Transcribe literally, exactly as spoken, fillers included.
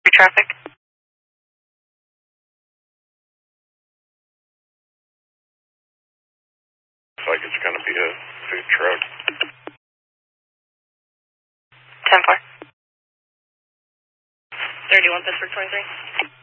Traffic. Looks like it's going to be a food truck. ten four. thirty-one Pittsburgh twenty-three.